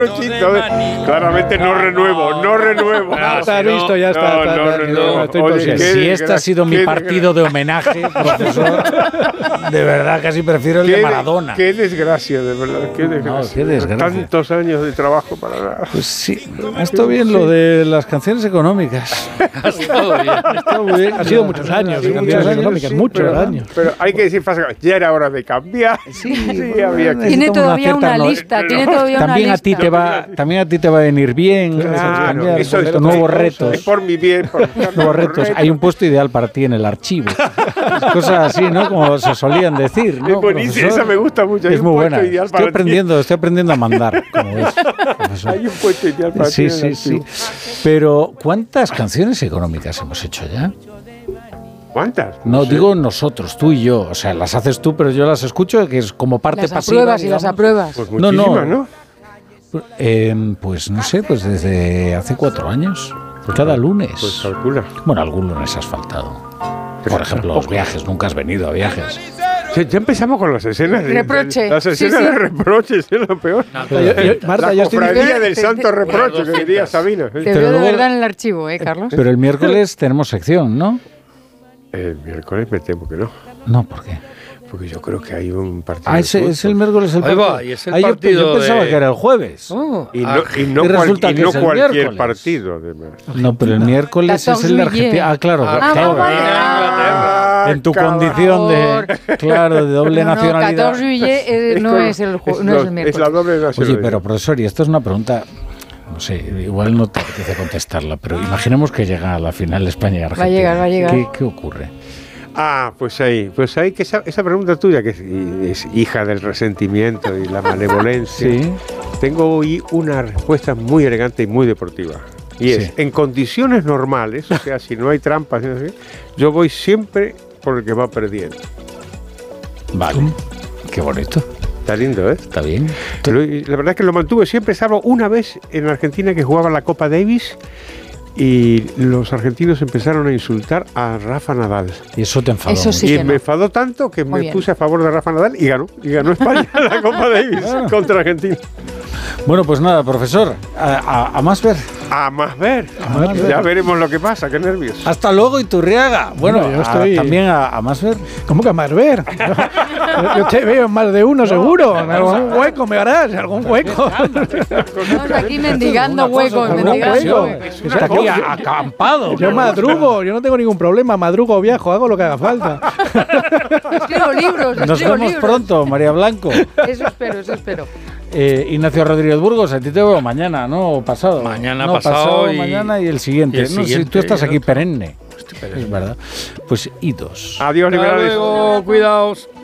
Claramente no renuevo. Ya está visto, ya está. Oye, si este ha sido mi partido de homenaje, profesor, de verdad casi prefiero el de Maradona. Qué desgracia, de verdad, qué desgracia. Tantos años de trabajo para nada. Pues sí, ha estado bien lo de las canciones económicas. Ha estado bien. Ha sido muchos años de canciones económicas, muchos años. Pero hay que decir, ya era hora de cambiar. Sí, había que... Tiene todavía una lista, También a ti te va a venir bien. Claro, eso es nuevos retos. Es por mi bien. Nuevos retos. Hay un puesto ideal para ti en el archivo. Cosas así, ¿no? Como se solían decir, ¿no? Es buenísimo, esa me gusta mucho. Es muy buena. Estoy aprendiendo a mandar, como ves, profesor. Hay un puesto ideal para ti. Sí. Pero, ¿cuántas canciones económicas hemos hecho ya? ¿Cuántas? No, digo nosotros, tú y yo. O sea, las haces tú, pero yo las escucho, que es como parte pasiva. Las apruebas. Pues muchísimas, ¿no? Pues no sé, pues desde hace 4 años. Cada lunes. Pues calcula. Bueno, algún lunes has faltado. Por ejemplo, los viajes. Nunca has venido a viajes. Ya empezamos con las escenas de reproche. Las escenas de reproches, es lo peor. Marta, la cofradía del santo reproche, que diría Sabina. Te veo de verdad en el archivo, Carlos. Pero el miércoles tenemos sección, ¿no? El miércoles me temo que no. No, ¿por qué? Porque yo creo que hay un partido. Ah, es el miércoles el partido. Ahí va, y yo pensaba que era el jueves. Y no cualquier partido. No, pero el miércoles es el de Argentina. Ah, claro. En tu condición de doble nacionalidad. 14 juillet no es el miércoles. Es la doble nacionalidad. Oye, pero profesor, y esto es una pregunta... No sé, igual no te apetece contestarla, pero imaginemos que llega a la final de España y Argentina. Va a llegar. ¿Qué ocurre? Pues ahí que esa pregunta tuya, que es hija del resentimiento y la malevolencia, ¿Sí? Tengo hoy una respuesta muy elegante y muy deportiva. Y es, en condiciones normales, o sea, si no hay trampas, yo voy siempre por el que va perdiendo. Vale, qué bonito. Está lindo, ¿eh? Está bien. La verdad es que lo mantuve siempre, salvo una vez en Argentina que jugaba la Copa Davis y los argentinos empezaron a insultar a Rafa Nadal. Y eso te enfadó. Eso sí y me enfadó tanto que me puse a favor de Rafa Nadal y ganó España la Copa Davis contra Argentina. Bueno, pues nada, profesor, a más ver. A más ver. Ya veremos lo que pasa, qué nervios. Hasta luego, Iturriaga. Bueno, yo estoy... también a más ver. ¿Cómo que a más ver? Yo te veo en más de uno, seguro. En algún hueco me harás, algún hueco. Estamos aquí mendigando huecos. Está aquí acampado. Yo madrugo, yo no tengo ningún problema. Madrugo o viajo, hago lo que haga falta. Escribo libros. Nos vemos pronto, María Blanco. Eso espero. Ignacio Rodríguez Burgos, a ti te veo mañana, ¿no? O pasado. Pasado mañana y el siguiente. Si tú estás aquí perenne. Es verdad. Pues idos. Adiós, liberales. Hasta luego, cuidaos.